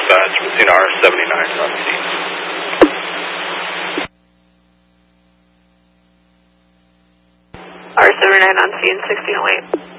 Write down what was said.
dispatch. We've seen R79 on scene. R79 on scene, 1608.